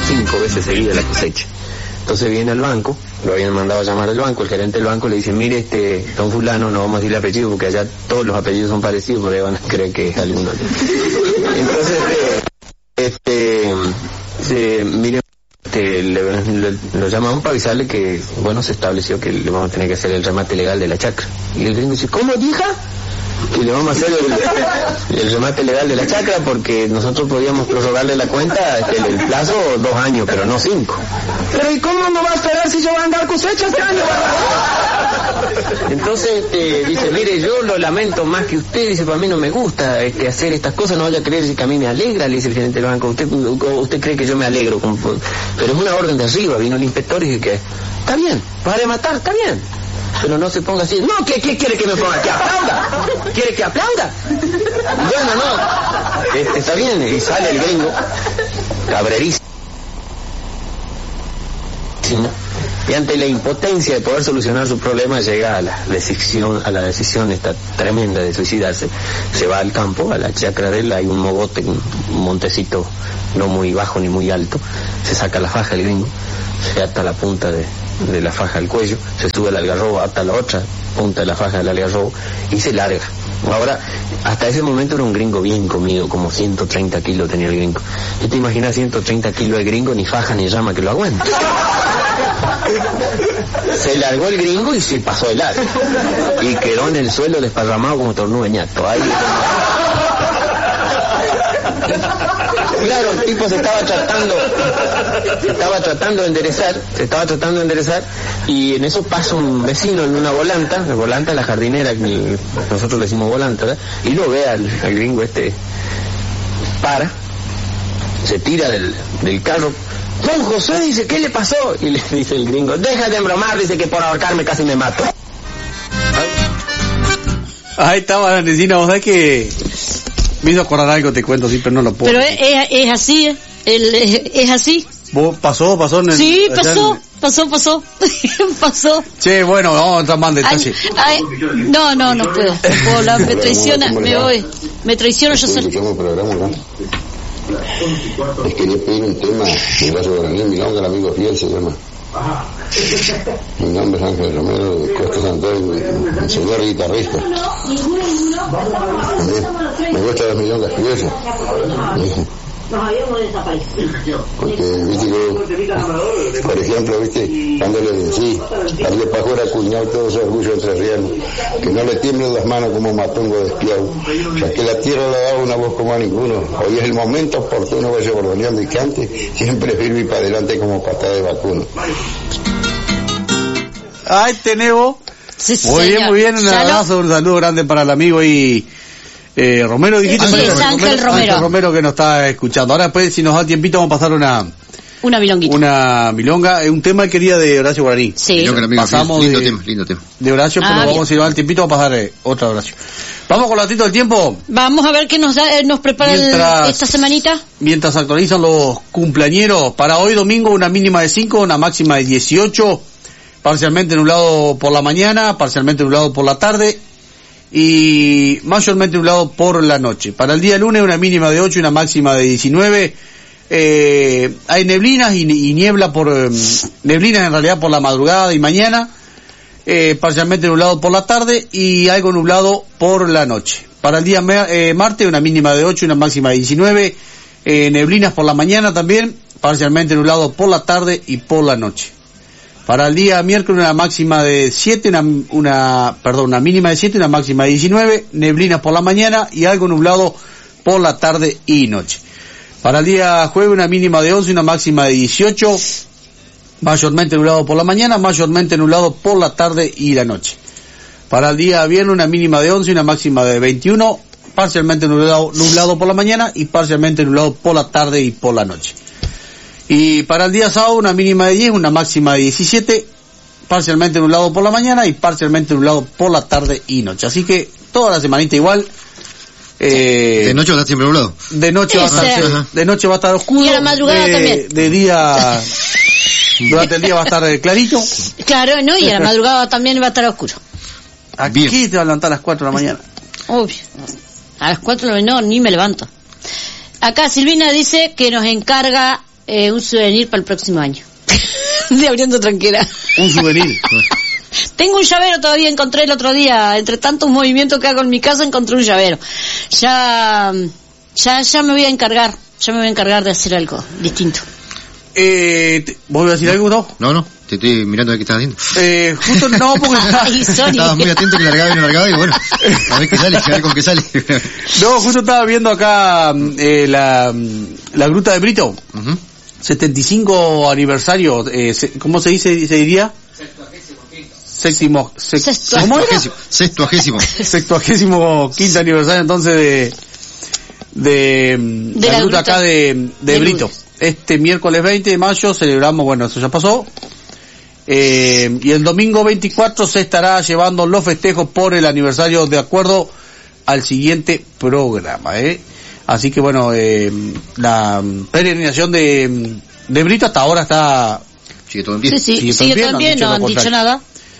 5 veces seguidas la cosecha. Entonces viene al banco, lo habían mandado a llamar al banco, el gerente del banco le dice, mire, don fulano, no vamos a decirle apellido porque allá todos los apellidos son parecidos, porque van a creer que es alguno. Entonces, mire, lo llamamos para avisarle que, bueno, se estableció que le vamos a tener que hacer el remate legal de la chacra. Y el gringo dice, ¿cómo, hija? Que le vamos a hacer el remate legal de la chacra porque nosotros podíamos prorrogarle la cuenta el plazo 2 años, pero no 5. Pero ¿y cómo no va a esperar si yo voy a andar cosecha este año? Entonces dice, mire, yo lo lamento más que usted, dice, para mí no me gusta hacer estas cosas, no vaya a creer que a mí me alegra, le dice el gerente del banco, usted cree que yo me alegro, pero es una orden de arriba, vino el inspector y dice que está bien, va a rematar, está bien. Pero no se ponga así. No, ¿qué quiere que me ponga? ¿Que aplauda? ¿Quiere que aplauda? Bueno, no. Está bien. Y sale el gringo, cabrerísimo. Y ante la impotencia de poder solucionar su problema, llega a la decisión esta tremenda de suicidarse. Se va al campo, a la chacra de él, hay un mogote, un montecito no muy bajo ni muy alto. Se saca la faja el gringo, se ata la punta de la faja al cuello, se sube al algarrobo, ata la otra punta de la faja del algarrobo y se larga. Ahora, hasta ese momento era un gringo bien comido, como 130 kilos tenía el gringo. ¿Y te imaginas 130 kilos de gringo, ni faja ni llama que lo aguante? Se largó el gringo y se pasó de largo. Y quedó en el suelo desparramado como tornudo de ñato. Ahí. Claro, el tipo se estaba tratando de enderezar, y en eso pasa un vecino en una volanta, la jardinera, que nosotros le decimos volanta, ¿verdad? Y lo ve al gringo se tira del carro. Don José, dice, ¿qué le pasó? Y le dice el gringo, deja de embromar, dice que por ahorcarme casi me mato. Ahí estaba la vecina, vos sabés que me hizo acordar algo, te cuento, sí, pero no lo puedo. Pero es así, es así. ¿Vos pasó en el... Sí, pasó. Pasó. Che, bueno, vamos a entrar más en detalle. No puedo hablar, me traiciona, me voy. Me traiciono yo solo. Les quería pedir un tema de Horacio Guaraní, Milonga, el amigo fiel se llama. Mi nombre es Ángel Romero de Costa Santander, el señor guitarrista. Me gustan las milongas fieles. Porque, viste, que, por ejemplo, viste, cuando le decí, darle pajora cuñado todo su orgullo entrerriano, que no le tiemblen las manos como matongo despiado, ya que la tierra le da una voz como a ninguno. Hoy es el momento oportuno, vaya bordoneando y cante, siempre firme y para adelante como patada de vacuno. Ay, tenemos. Sí, muy bien, un abrazo, un saludo grande para el amigo y Romero, dijiste. Ángel Romero que nos está escuchando. Ahora después, si nos da tiempito, vamos a pasar una milonguita. Una milonga, un tema que quería de Horacio Guaraní. Sí. Pasamos lindo tema. De Horacio, pero vamos, si nos da el tiempito, vamos a pasar otra Horacio. Vamos con la ratito del tiempo. Vamos a ver qué nos prepara esta semanita. Mientras actualizan los cumpleañeros, para hoy domingo una mínima de 5, una máxima de 18, parcialmente nublado por la mañana, parcialmente nublado por la tarde y mayormente nublado por la noche. Para el día lunes una mínima de 8 y una máxima de 19. Hay neblinas y niebla neblinas en realidad por la madrugada y mañana, parcialmente nublado por la tarde y algo nublado por la noche. Para el día martes una mínima de 8 y una máxima de 19. Neblinas por la mañana también, parcialmente nublado por la tarde y por la noche. Para el día miércoles una máxima de 7, una mínima de 7 y una máxima de 19, neblinas por la mañana y algo nublado por la tarde y noche. Para el día jueves una mínima de 11 y una máxima de 18, mayormente nublado por la mañana, mayormente nublado por la tarde y la noche. Para el día viernes una mínima de 11 y una máxima de 21, parcialmente nublado por la mañana y parcialmente nublado por la tarde y por la noche. Y para el día sábado una mínima de 10, una máxima de 17, parcialmente nublado por la mañana y parcialmente nublado por la tarde y noche. Así que toda la semanita igual. ¿De noche va a estar siempre nublado? De noche va a estar oscuro. Y a la madrugada también. De día, durante el día va a estar clarito. Claro, no, y a la madrugada también va a estar oscuro. Aquí bien. Te va a levantar a las 4 de la mañana. Obvio. A las 4 no, ni me levanto. Acá Silvina dice que nos encarga un souvenir para el próximo año. De Abriendo Tranquera. Un souvenir. Tengo un llavero todavía, encontré el otro día, entre tantos movimientos que hago en mi casa, encontré un llavero. Ya me voy a encargar de hacer algo distinto. ¿Vos vas a decir algo, no? No, te estoy mirando a ver qué estás haciendo. Justo no, porque... Ay, sorry. Estabas muy atento que largaba y bueno, a ver qué sale, a ver con qué sale. No, justo estaba viendo acá la Gruta de Brito. 75 aniversario, ¿cómo se diría? ¿Cómo era? 65º aniversario entonces de la gruta acá de Brito. Este miércoles 20 de mayo celebramos, bueno, eso ya pasó. Y el domingo 24 se estará llevando los festejos por el aniversario de acuerdo al siguiente programa, Así que bueno, la peregrinación de Brito hasta ahora está... Sigue todo en pie. Sí, sigue todo en pie, no han dicho nada.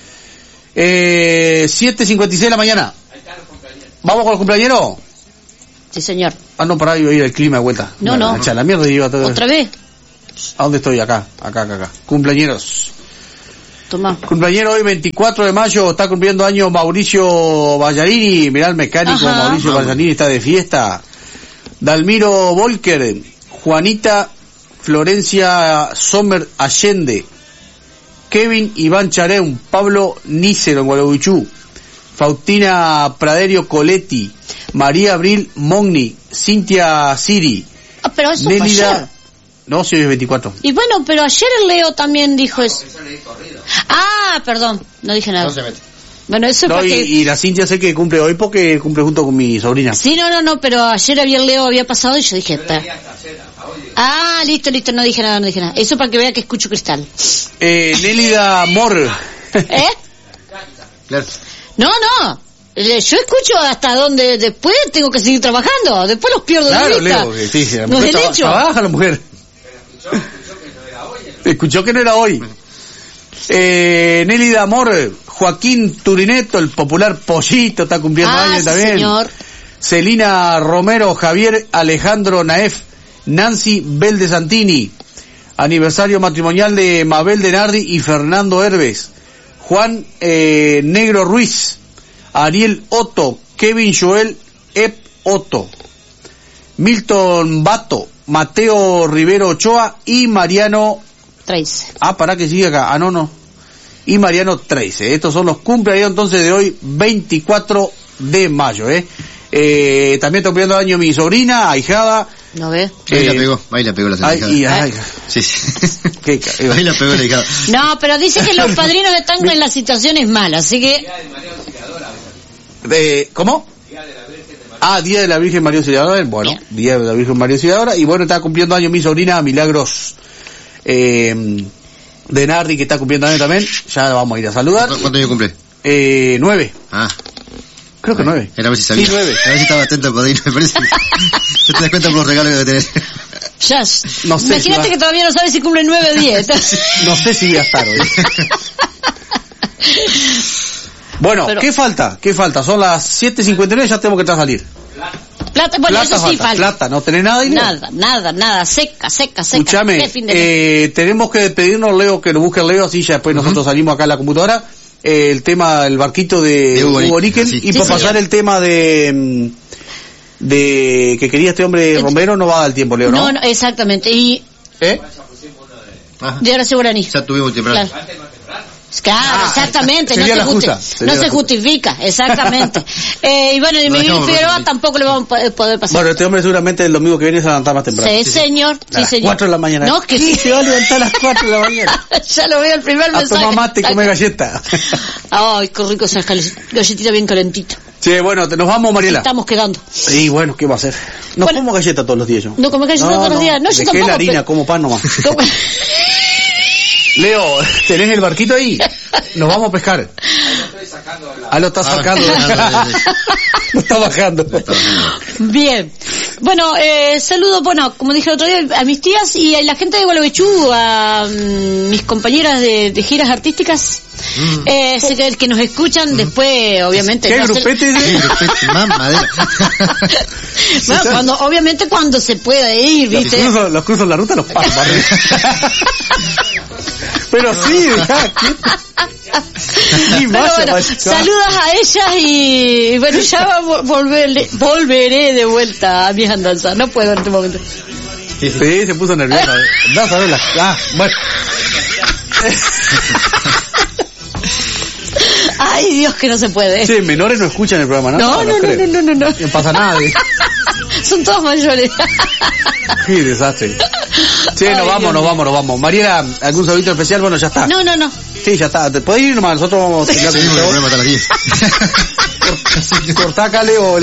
7:56 de la mañana. ¿Vamos con el cumpleañero? Sí, señor. No, pará, iba a ir el clima de vuelta. No. La mierda iba todo. ¿Otra vez? ¿A dónde estoy? Acá. Cumpleañeros. Tomá. Cumpleañero hoy 24 de mayo, está cumpliendo año Mauricio Ballarini. Mirá el mecánico. Ajá. Mauricio Ballarini está de fiesta. Dalmiro Volker, Juanita Florencia Sommer Allende, Kevin Iván Chareun, Pablo Nícero en Gualeguaychú, Faustina Praderio Coletti, María Abril Mogni, Cintia Siri, pero eso Nélida... fue ayer. No, sí, hoy es 24. Y bueno, pero ayer el Leo también dijo eso. Perdón, no dije nada. No se mete. Bueno, eso es porque... y la Cintia sé que cumple hoy porque cumple junto con mi sobrina. Sí, no, pero ayer el Leo había pasado y yo dije... listo, no dije nada. Eso para que vea que escucho cristal. Nélida Mor. Claro. No, yo escucho hasta donde después tengo que seguir trabajando, después los pierdo de vista. Claro, Leo, sí, la mujer trabaja la mujer. Escuchó que no era hoy. Nélida Mor, Joaquín Turineto, el popular Pollito, está cumpliendo años también. Señor. Celina Romero, Javier Alejandro Naef, Nancy Belde Santini, aniversario matrimonial de Mabel de Nardi y Fernando Herbes, Juan Negro Ruiz, Ariel Otto, Kevin Joel Ep Otto, Milton Bato, Mateo Rivero Ochoa y Mariano Trace. Para que siga acá. No. Y Mariano Trace. Estos son los cumpleaños entonces de hoy, 24 de mayo, también está cumpliendo año mi sobrina, ahijada. ¿No ves? Ahí la pegó la ahijada. Sí. Ahí la pegó la ahijada. No, pero dice que los padrinos están en las situaciones malas, así que... ¿Cómo? Día de la Virgen María Auxiliadora. Bueno, bien. Día de la Virgen María Auxiliadora. Y bueno, está cumpliendo año mi sobrina Milagros de Nardi, que está cumpliendo año también. Ya la vamos a ir a saludar. ¿Cuánto año cumple? 9. Creo que 9. Era a ver si sabía. Sí, 9. A ver si estaba atento al padrino, me parece. Ya te das cuenta por los regalos que tenés. Ya. No sé. Imagínate que todavía no sabes si cumple 9 o 10. No sé si voy a estar hoy. Bueno, pero... ¿qué falta? Son las 7:59, ya tenemos que salir. Plata, bueno, eso sí falta. Plata, ¿no tenés nada? Nada, seca. Escuchame, tenemos que despedirnos, Leo, que lo busque Leo, así ya después nosotros salimos acá a la computadora. El tema, el barquito de Hugo Níquel, sí. Y por pasar el tema de que quería este hombre Romero, no va a dar el tiempo, Leo, ¿no? No, exactamente. Y... de Horacio Guaraní. Ya tuvimos temprano. Claro, exactamente, no se justifica, exactamente. Y bueno, y Miguel Figueroa tampoco le vamos a poder pasar. Bueno, este hombre seguramente el domingo que viene se va a levantar más temprano. Sí, señor. A las 4 de la mañana. No, que sí. Se va a levantar a las 4 de la mañana. Ya lo veo el primer mensaje. A tomar mate y comer galleta. Ay, qué rico esa galletita bien calentita. Sí, bueno, nos vamos, Mariela. Estamos quedando. Sí, bueno, ¿qué va a hacer? No como galleta todos los días yo. No como galleta todos los días. No, yo tampoco. La harina, como pan nomás. Leo, ¿tenés el barquito ahí? Nos vamos a pescar. Lo está sacando. Lo está bajando. Bien. Bueno, saludo, bueno, como dije el otro día, a mis tías y a la gente de Gualeguaychú, a mis compañeras de giras artísticas, sé que nos escuchan, después, obviamente... ¿Qué grupete? Bueno, obviamente cuando se pueda ir, ¿viste? Los cruzos la ruta los paso. Pero sí, saludos a ellas y bueno, ya volveré de vuelta a mis andanzas. No puedo en este momento. Sí, se puso nerviosa. Das a ver bueno. Ay, Dios, que no se puede. Sí, menores no escuchan el programa, ¿no? No. No pasa nada. Son todos mayores. Qué desastre. Sí, nos vamos. Mariela, ¿algún saludito especial? Bueno, ya está. No. Sí, ya está. ¿Te podés ir nomás? Nosotros vamos a terminar con el problema hasta las 10. Cortácale o...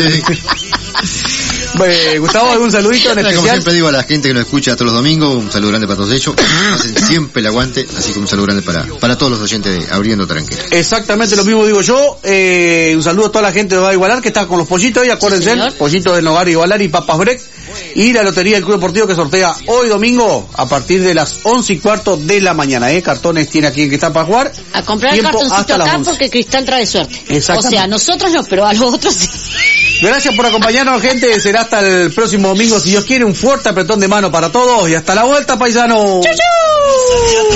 Gustavo, ¿algún saludito en especial? Como siempre digo a la gente que nos escucha todos los domingos, un saludo grande para todos ellos. Hacen siempre el aguante, así como un saludo grande para todos los oyentes de Abriendo Tranquera. Exactamente lo mismo digo yo. Un saludo a toda la gente de Nogar Igualar que está con los pollitos hoy, acuérdense, pollitos de Nogar Igualar y papas break. Y la lotería del Club Deportivo que sortea hoy domingo a partir de las 11:15 de la mañana. Cartones tiene aquí el que está para jugar. A comprar el cartoncito acá porque Cristal trae suerte. O sea, nosotros no, pero a los otros sí. Gracias por acompañarnos, gente. Será hasta el próximo domingo, si Dios quiere. Un fuerte apretón de mano para todos y hasta la vuelta, paisano. ¡Chau, chau!